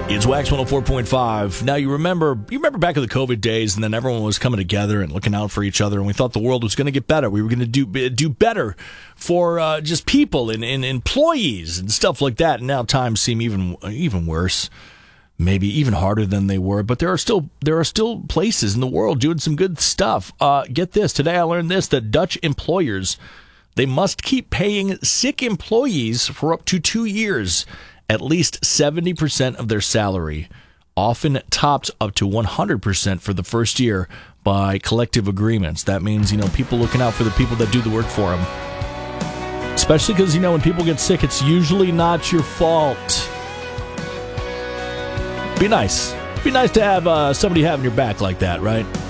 It's Wax 104.5. Now, you remember back in the COVID days, and then everyone was coming together and looking out for each other, and we thought the world was going to get better. We were going to do better for just people and employees and stuff like that. And now times seem even worse, maybe even harder than they were. But there are still places in the world doing some good stuff. Get this. Today I learned this, that Dutch employers, they must keep paying sick employees for up to 2 years at least 70% of their salary, often topped up to 100% for the first year by collective agreements. That means, people looking out for the people that do the work for them. Especially because, when people get sick, it's usually not your fault. Be nice. Be nice to have somebody having your back like that, right?